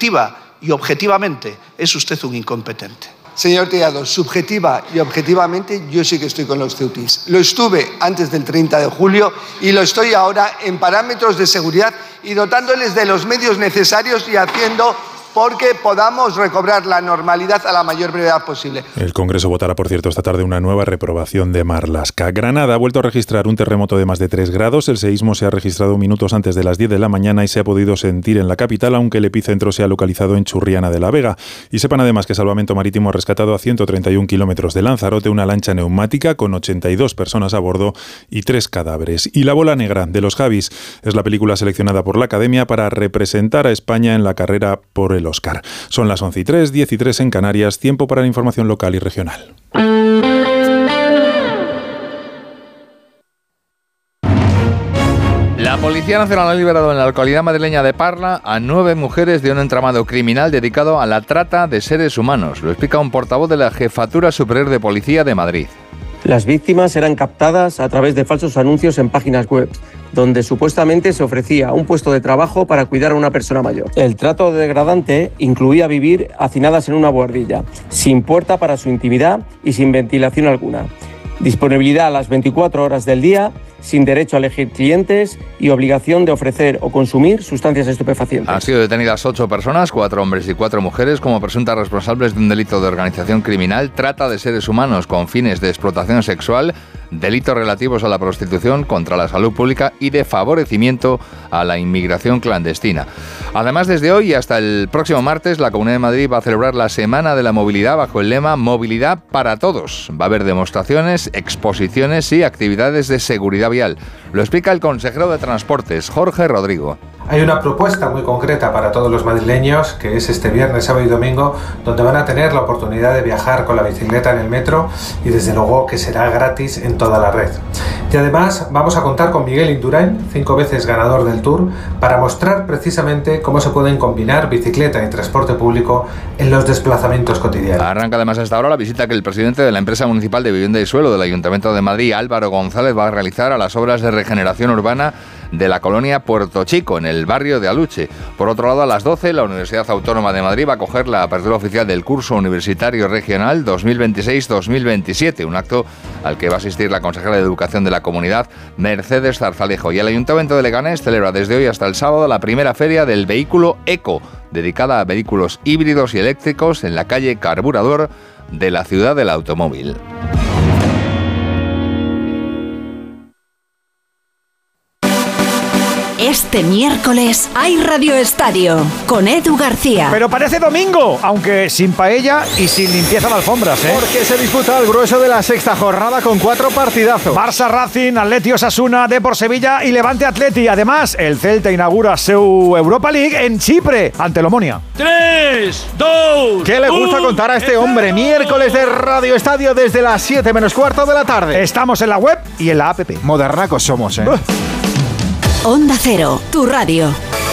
subjetiva y objetivamente es usted un incompetente. Señor Tellado, subjetiva y objetivamente yo sí que estoy con los ceutíes. Lo estuve antes del 30 de julio y lo estoy ahora en parámetros de seguridad y dotándoles de los medios necesarios y haciendo porque podamos recobrar la normalidad a la mayor brevedad posible. El Congreso votará, por cierto, esta tarde una nueva reprobación de Marlaska. Granada ha vuelto a registrar un terremoto de más de 3 grados. El seísmo se ha registrado minutos antes de las 10 de la mañana y se ha podido sentir en la capital, aunque el epicentro se ha localizado en Churriana de la Vega. Y sepan además que Salvamento Marítimo ha rescatado a 131 kilómetros de Lanzarote una lancha neumática con 82 personas a bordo y 3 cadáveres. Y La bola negra, de los Javis, es la película seleccionada por la Academia para representar a España en la carrera por el Oscar. Son las 11:03, 10:03 en Canarias, tiempo para la información local y regional. La Policía Nacional ha liberado en la localidad madrileña de Parla a 9 mujeres de un entramado criminal dedicado a la trata de seres humanos. Lo explica un portavoz de la Jefatura Superior de Policía de Madrid. Las víctimas eran captadas a través de falsos anuncios en páginas web, donde supuestamente se ofrecía un puesto de trabajo para cuidar a una persona mayor. El trato degradante incluía vivir hacinadas en una buhardilla, sin puerta para su intimidad y sin ventilación alguna. Disponibilidad a las 24 horas del día, sin derecho a elegir clientes y obligación de ofrecer o consumir sustancias estupefacientes. Han sido detenidas 8 personas, 4 hombres y 4 mujeres, como presuntas responsables de un delito de organización criminal, trata de seres humanos con fines de explotación sexual, delitos relativos a la prostitución, contra la salud pública y de favorecimiento a la inmigración clandestina. Además, desde hoy y hasta el próximo martes, la Comunidad de Madrid va a celebrar la Semana de la Movilidad bajo el lema Movilidad para Todos. Va a haber demostraciones, exposiciones y actividades de seguridad vial. Lo explica el consejero de Transportes, Jorge Rodrigo. Hay una propuesta muy concreta para todos los madrileños, que es este viernes, sábado y domingo, donde van a tener la oportunidad de viajar con la bicicleta en el metro y desde luego que será gratis en toda la red. Y además vamos a contar con Miguel Indurain, 5 veces ganador del Tour, para mostrar precisamente cómo se pueden combinar bicicleta y transporte público en los desplazamientos cotidianos. Arranca además a esta hora la visita que el presidente de la empresa municipal de vivienda y suelo del Ayuntamiento de Madrid, Álvaro González, va a realizar a las obras de regeneración urbana de la colonia Puerto Chico, en el barrio de Aluche. Por otro lado, a las 12, la Universidad Autónoma de Madrid va a acoger la apertura oficial del curso universitario regional 2026-2027, un acto al que va a asistir la consejera de Educación de la comunidad, Mercedes Zarzalejo. Y el Ayuntamiento de Leganés celebra desde hoy hasta el sábado la primera feria del vehículo ECO, dedicada a vehículos híbridos y eléctricos en la calle Carburador de la ciudad del automóvil. Este miércoles hay Radio Estadio con Edu García. Pero parece domingo, aunque sin paella y sin limpieza de alfombras, ¿eh? Porque se disputa el grueso de la sexta jornada con 4 partidazos. Barça Racing, Atleti Osasuna, Depor Sevilla y Levante Atleti. Además, el Celta inaugura su Europa League en Chipre, ante el Omonia. 3, 2, ¿Qué le gusta contar a este hombre? Miércoles de Radio Estadio desde las 7 menos cuarto de la tarde. Estamos en la web y en la app. Modernacos somos, ¿eh? Onda Cero, tu radio.